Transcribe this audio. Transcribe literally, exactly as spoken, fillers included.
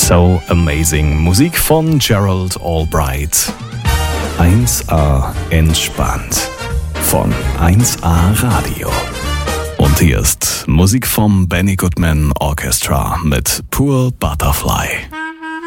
So Amazing. Musik von Gerald Albright. eins A entspannt. Von eins A Radio. Und hier ist Musik vom Benny Goodman Orchestra mit Poor Butterfly.